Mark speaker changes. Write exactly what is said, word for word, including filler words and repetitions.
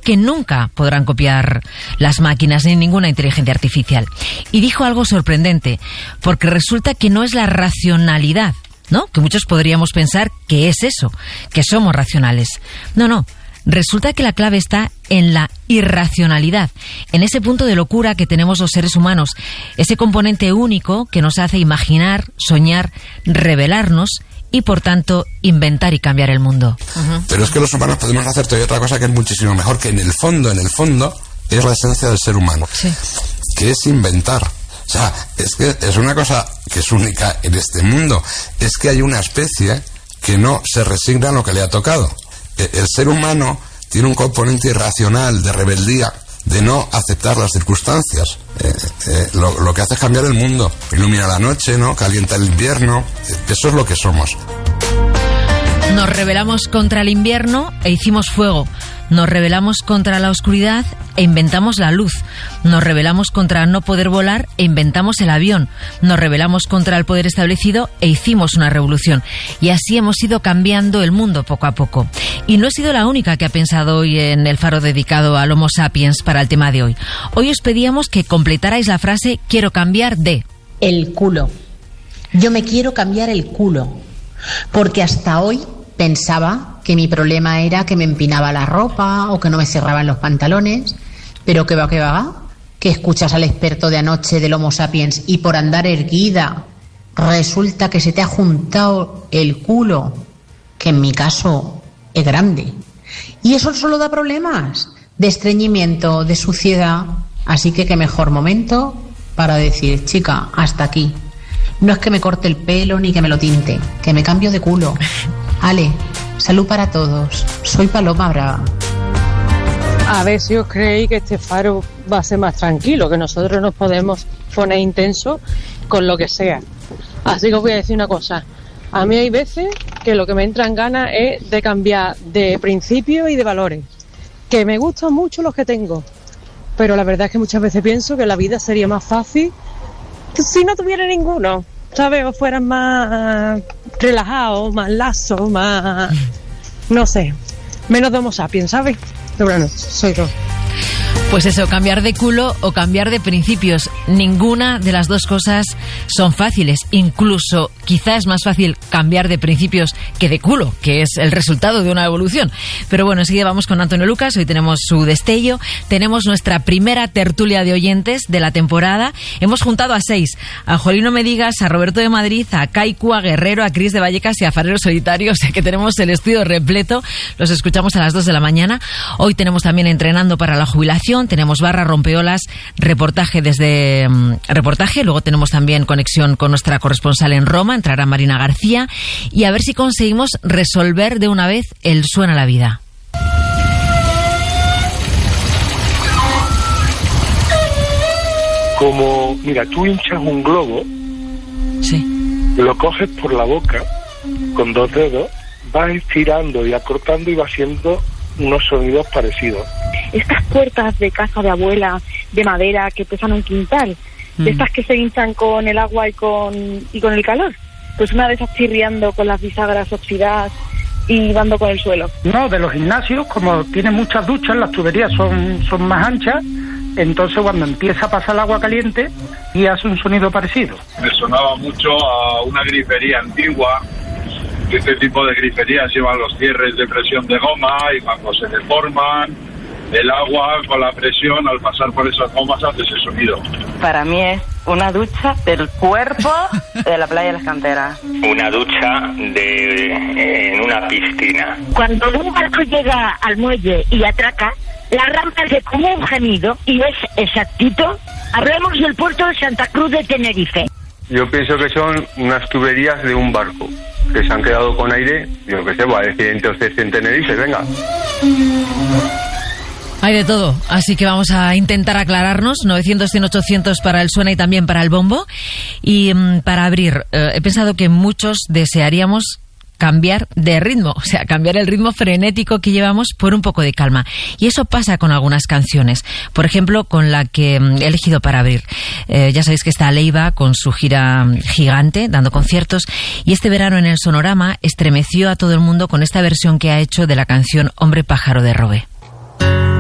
Speaker 1: que nunca podrán copiar las máquinas ni ninguna inteligencia artificial. Y dijo algo sorprendente, porque resulta que no es la racionalidad, ¿no? Que muchos podríamos pensar que es eso, que somos racionales. No, no. Resulta que la clave está en la irracionalidad, en ese punto de locura que tenemos los seres humanos, ese componente único que nos hace imaginar, soñar, revelarnos y, por tanto, inventar y cambiar el mundo. Uh-huh.
Speaker 2: Pero es que los humanos podemos hacer todavía otra cosa que es muchísimo mejor, que en el fondo, en el fondo, es la esencia del ser humano, sí. Que es inventar. O sea, es que es una cosa que es única en este mundo, es que hay una especie que no se resigna a lo que le ha tocado. El ser humano tiene un componente irracional de rebeldía, de no aceptar las circunstancias. Eh, eh, lo, lo que hace es cambiar el mundo, ilumina la noche, ¿no? Calienta el invierno. Eso es lo que somos.
Speaker 1: Nos rebelamos contra el invierno e hicimos fuego. Nos rebelamos contra la oscuridad e inventamos la luz. Nos rebelamos contra no poder volar e inventamos el avión. Nos rebelamos contra el poder establecido e hicimos una revolución. Y así hemos ido cambiando el mundo poco a poco. Y no he sido la única que ha pensado hoy en el faro dedicado al Homo sapiens para el tema de hoy. Hoy os pedíamos que completarais la frase quiero cambiar de...
Speaker 3: El culo. Yo me quiero cambiar el culo. Porque hasta hoy pensaba que mi problema era que me empinaba la ropa o que no me cerraban los pantalones, pero que va, que va, que escuchas al experto de anoche del Homo sapiens y por andar erguida resulta que se te ha juntado el culo, que en mi caso es grande. Y eso solo da problemas de estreñimiento, de suciedad. Así que qué mejor momento para decir, chica, hasta aquí. No es que me corte el pelo ni que me lo tinte, que me cambio de culo. Ale, salud para todos. Soy Paloma Brava.
Speaker 4: A ver si os creéis que este faro va a ser más tranquilo, que nosotros nos podemos poner intensos con lo que sea. Así que os voy a decir una cosa. A mí hay veces que lo que me entra en ganas es de cambiar de principios y de valores. Que me gustan mucho los que tengo. Pero la verdad es que muchas veces pienso que la vida sería más fácil si no tuviera ninguno. ¿Sabes? O fueran más relajados, más lazos, más... no sé, menos de Homo sapiens, ¿sabes? Pero bueno, soy yo.
Speaker 1: Pues eso, cambiar de culo o cambiar de principios. Ninguna de las dos cosas son fáciles. Incluso quizás es más fácil cambiar de principios que de culo, que es el resultado de una evolución. Pero bueno, enseguida vamos con Antonio Lucas. Hoy tenemos su destello. Tenemos nuestra primera tertulia de oyentes de la temporada. Hemos juntado a seis. A Jolino Medigas, a Roberto de Madrid, a Kaiku, a Guerrero, a Cris de Vallecas y a Farero Solitario. O sea que tenemos el estudio repleto. Los escuchamos a las dos de la mañana. Hoy tenemos también Entrenando para la Jubilación. Tenemos barra rompeolas, reportaje desde um, reportaje, luego tenemos también conexión con nuestra corresponsal en Roma, entrará Marina García, y a ver si conseguimos resolver de una vez el Suena la Vida.
Speaker 5: Como, mira, tú hinchas un globo,
Speaker 1: sí,
Speaker 5: lo coges por la boca con dos dedos, vas estirando y acortando y va haciendo unos sonidos parecidos.
Speaker 6: Estas puertas de casa de abuela de madera que pesan un quintal, mm. de estas que se hinchan con el agua y con y con el calor, pues una de esas chirriando con las bisagras oxidadas y dando con el suelo.
Speaker 7: No, de los gimnasios, como tienen muchas duchas, las tuberías son, son más anchas, entonces cuando empieza a pasar el agua caliente y hace un sonido parecido.
Speaker 8: Me sonaba mucho a una grifería antigua. Este tipo de griferías llevan los cierres de presión de goma y cuando se deforman, el agua con la presión al pasar por esas gomas hace ese sonido.
Speaker 9: Para mí es una ducha del cuerpo de la playa de las Canteras.
Speaker 10: Una ducha de en una piscina.
Speaker 11: Cuando un barco llega al muelle y atraca, la rampa hace como un gemido y es exactito. Hablamos del puerto de Santa Cruz de Tenerife.
Speaker 12: Yo pienso que son unas tuberías de un barco que se han quedado con aire, yo que sé, va a decir entonces en Tenerife, venga.
Speaker 1: Hay de todo, así que vamos a intentar aclararnos. novecientos, cien, ochocientos para el Suena y también para el Bombo. Y um, para abrir, eh, he pensado que muchos desearíamos cambiar de ritmo, o sea, cambiar el ritmo frenético que llevamos por un poco de calma. Y eso pasa con algunas canciones. Por ejemplo, con la que he elegido para abrir. Eh, ya sabéis que está Leiva con su gira gigante, dando conciertos, y este verano en el Sonorama estremeció a todo el mundo con esta versión que ha hecho de la canción Hombre Pájaro de Robe.